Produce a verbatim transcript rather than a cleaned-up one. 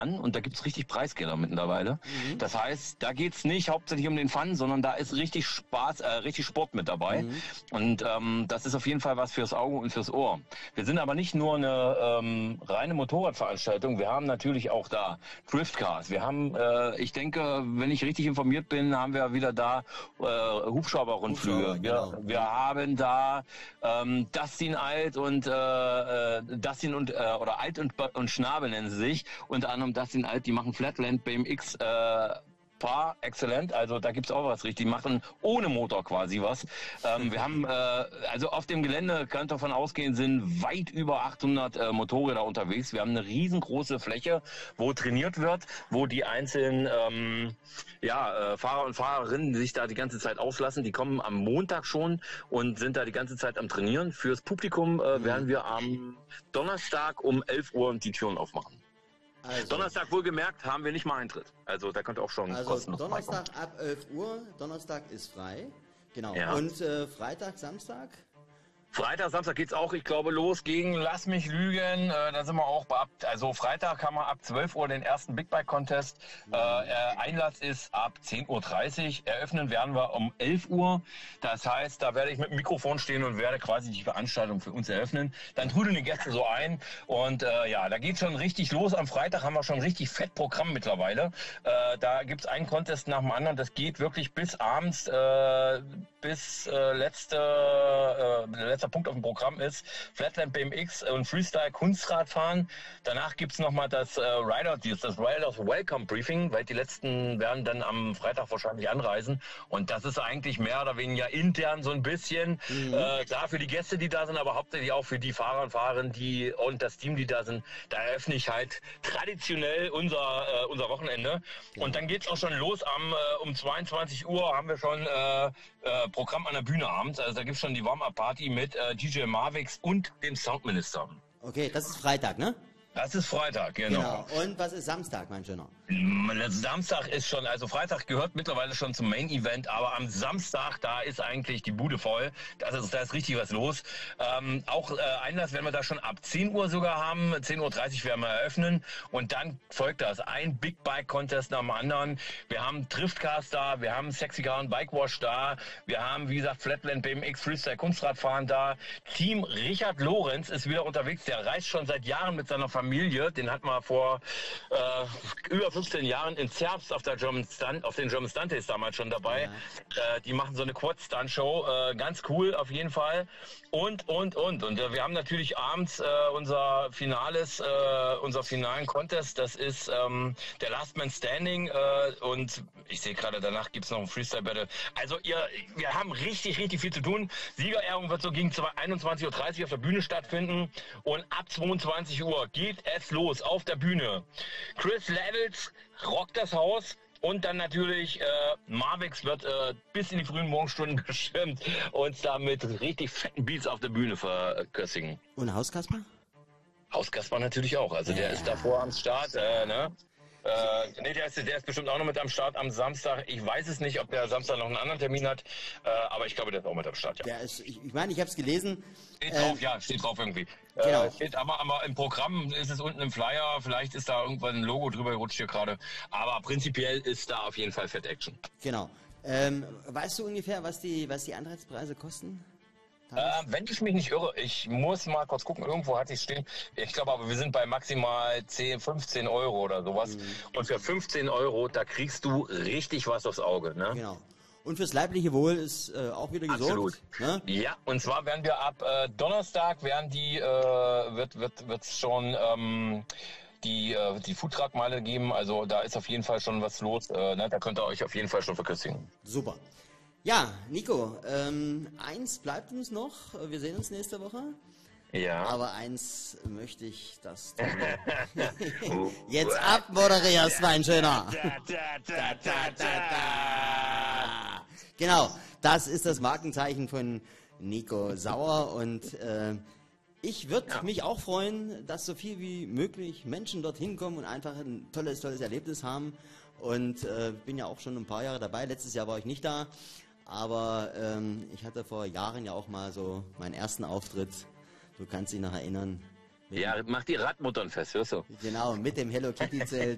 und da gibt's richtig Preisgelder mittlerweile. Mhm. Das heißt, da geht's nicht hauptsächlich um den Fun, sondern da ist richtig Spaß, äh, richtig Sport mit dabei. Mhm. Und ähm, das ist auf jeden Fall was fürs Auge und fürs Ohr. Wir sind aber nicht nur eine ähm, reine Motorradveranstaltung, wir haben natürlich auch da Driftcars. Wir haben, äh, ich denke, wenn ich richtig informiert bin, haben wir wieder da äh, Hubschrauber-Rundflüge. Hubschrauber, genau. Wir, wir haben da ähm, Dustin Alt und äh, äh, Dustin und äh, oder Alt und, und Schnabel nennen sie sich, unter anderem Dustin Alt, die machen Flatland B M X äh, Par exzellent, also da gibt's auch was richtig, die machen ohne Motor quasi was. Ähm, wir haben, äh, also auf dem Gelände, könnt ihr davon ausgehen, sind weit über achthundert äh, Motorräder unterwegs. Wir haben eine riesengroße Fläche, wo trainiert wird, wo die einzelnen ähm, ja, äh, Fahrer und Fahrerinnen sich da die ganze Zeit auslassen. Die kommen am Montag schon und sind da die ganze Zeit am Trainieren. Fürs Publikum äh, werden wir am Donnerstag um elf Uhr die Türen aufmachen. Also, Donnerstag wohlgemerkt haben wir nicht mal Eintritt. Also da könnt ihr auch schon also kostenlos Donnerstag reinkommen. ab elf Uhr, Donnerstag ist frei. Genau. Ja. Und äh, Freitag, Samstag? Freitag, Samstag geht's auch, ich glaube, los gegen Lass mich lügen. Äh, da sind wir auch bei ab, also Freitag haben wir ab zwölf Uhr den ersten Big Bike Contest. Äh, äh, Einlass ist ab zehn Uhr dreißig. Eröffnen werden wir um elf Uhr. Das heißt, da werde ich mit dem Mikrofon stehen und werde quasi die Veranstaltung für uns eröffnen. Dann trudeln die Gäste so ein. Und äh, ja, da geht's schon richtig los. Am Freitag haben wir schon richtig fett Programm mittlerweile. Äh, da gibt's einen Contest nach dem anderen. Das geht wirklich bis abends, äh, bis äh, letzte, äh, letzter Punkt auf dem Programm ist Flatland B M X und Freestyle Kunstradfahren. Danach gibt's noch mal das äh, Rider, das Riders Welcome Briefing, weil die letzten werden dann am Freitag wahrscheinlich anreisen. Und das ist eigentlich mehr oder weniger intern so ein bisschen mhm. äh, da für die Gäste, die da sind, aber hauptsächlich auch für die Fahrer und Fahrerinnen, die und das Team, die da sind. Da eröffne ich halt traditionell unser äh, unser Wochenende. Ja. Und dann geht's auch schon los. Am äh, um zweiundzwanzig Uhr haben wir schon äh, äh, Programm an der Bühne abends. Also da gibt's schon die Warm-Up-Party mit äh, D J Marvix und dem Soundminister. Okay, das ist Freitag, ne? Das ist Freitag, genau. Genau. Und was ist Samstag, mein Schöner? Samstag ist schon, also Freitag gehört mittlerweile schon zum Main-Event, aber am Samstag, da ist eigentlich die Bude voll. Das ist, da ist richtig was los. Ähm, auch äh, Einlass werden wir da schon ab zehn Uhr sogar haben. zehn Uhr dreißig werden wir eröffnen. Und dann folgt das. Ein Big Bike Contest nach dem anderen. Wir haben Driftcars da, wir haben Sexy Car und Bike Wash da. Wir haben, wie gesagt, Flatland B M X Freestyle Kunstradfahren da. Team Richard Lorenz ist wieder unterwegs. Der reist schon seit Jahren mit seiner Familie. Den hatten wir vor äh, über fünfzehn Jahren in Zerbst auf der German Stunt, auf den German Stunt Days damals schon dabei. Ja. Äh, die machen so eine Quad-Stunt-Show. Äh, ganz cool auf jeden Fall. Und, und, und. Und äh, wir haben natürlich abends äh, unser Finales, äh, unser finalen Contest. Das ist ähm, der Last Man Standing. Äh, und ich sehe gerade, danach gibt's noch ein Freestyle-Battle. Also ihr, wir haben richtig, richtig viel zu tun. Siegerehrung wird so gegen einundzwanzig Uhr dreißig auf der Bühne stattfinden. Und ab zweiundzwanzig Uhr geht es los auf der Bühne. Chris Levels rockt das Haus. Und dann natürlich, äh, Marvix wird äh, bis in die frühen Morgenstunden bestimmt uns da mit richtig fetten Beats auf der Bühne verköstigen. Und Hauskasper? Hauskasper natürlich auch, also der ja. ist davor am Start, äh, ne? Äh, nee, der ist, der ist bestimmt auch noch mit am Start am Samstag. Ich weiß es nicht, ob der Samstag noch einen anderen Termin hat, äh, aber ich glaube, der ist auch mit am Start, ja. Der ist, ich, ich meine, ich habe es gelesen. Steht drauf, äh, ja, steht drauf irgendwie. Genau. Äh, steht aber, aber im Programm ist es unten im Flyer, vielleicht ist da irgendwann ein Logo drüber gerutscht hier gerade, aber prinzipiell ist da auf jeden Fall Fett Action. Genau. Ähm, weißt du ungefähr, was die, was die Antrittspreise kosten? Äh, wenn ich mich nicht irre, ich muss mal kurz gucken, irgendwo hatte ich stehen. Ich glaube aber, wir sind bei maximal zehn, fünfzehn Euro oder sowas. Mhm. Und für fünfzehn Euro, da kriegst du richtig was aufs Auge, ne? Genau. Und fürs leibliche Wohl ist äh, auch wieder gesorgt. Absolut. Ne? Ja, und zwar werden wir ab äh, Donnerstag werden die, äh, wird, wird, wird's schon, ähm, die, äh, die Foodtruck-Meile geben. Also da ist auf jeden Fall schon was los. Äh, ne? Da könnt ihr euch auf jeden Fall schon verköstigen. Super. Ja, Nico, ähm, eins bleibt uns noch. Wir sehen uns nächste Woche. Ja. Aber eins möchte ich, dass du jetzt abmoderierst, mein Schöner. Genau, das ist das Markenzeichen von Nico Sauer und äh, ich würde ja. mich auch freuen, dass so viel wie möglich Menschen dorthin kommen und einfach ein tolles, tolles Erlebnis haben. Und äh, bin ja auch schon ein paar Jahre dabei. Letztes Jahr war ich nicht da, aber ähm, ich hatte vor Jahren ja auch mal so meinen ersten Auftritt. Du kannst dich noch erinnern. Ja, mach die Radmuttern fest, hörst du? Genau, mit dem Hello Kitty Zelt.